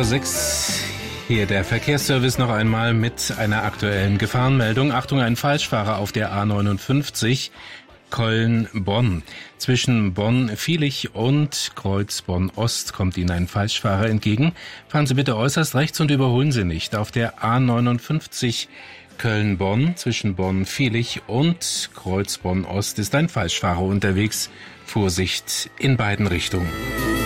6:08 hier der Verkehrsservice noch einmal mit einer aktuellen Gefahrenmeldung. Achtung, ein Falschfahrer auf der A59 Köln-Bonn. Zwischen Bonn-Vilich und Kreuz Bonn-Ost kommt Ihnen ein Falschfahrer entgegen. Fahren Sie bitte äußerst rechts und überholen Sie nicht. Auf der A59 Köln-Bonn zwischen Bonn-Vilich und Kreuz Bonn-Ost ist ein Falschfahrer unterwegs. Vorsicht in beiden Richtungen.